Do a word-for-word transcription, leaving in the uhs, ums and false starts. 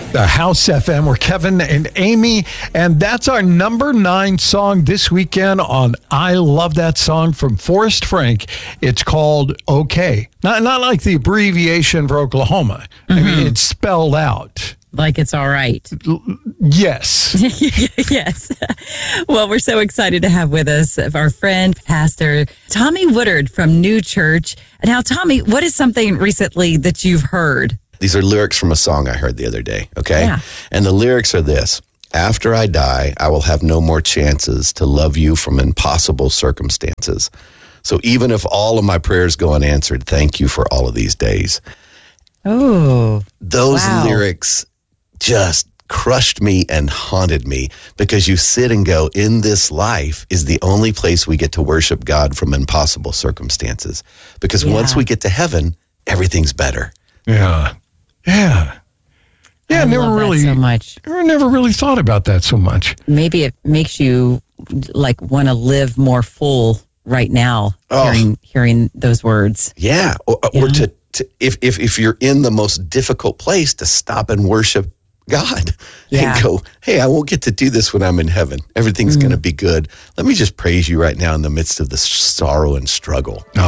The House F M. We're Kevin and Amy, and that's our number nine song this weekend on I Love That Song from Forrest Frank. It's called OK. Not, not like the abbreviation for Oklahoma. Mm-hmm. I mean, it's spelled out. Like it's all right. Yes. Yes. Well, we're so excited to have with us our friend, Pastor Tommy Woodard from New Church. Now, Tommy, what is something recently that you've heard? These are lyrics from a song I heard the other day, okay? Yeah. And the lyrics are this: after I die, I will have no more chances to love you from impossible circumstances. So even if all of my prayers go unanswered, thank you for all of these days. Oh, Those wow. lyrics just crushed me and haunted me, because you sit and go, in this life is the only place we get to worship God from impossible circumstances. Because Yeah. once we get to heaven, everything's better. Yeah. Yeah. Yeah, I never love that really so much. I never really thought about that so much. Maybe it makes you like want to live more full right now, Oh. hearing hearing those words. Yeah. Or, Yeah. or to, to if, if if you're in the most difficult place, to stop and worship God Yeah. and go, hey, I won't get to do this when I'm in heaven. Everything's Mm. going to be good. Let me just praise you right now in the midst of the sorrow and struggle. Oh,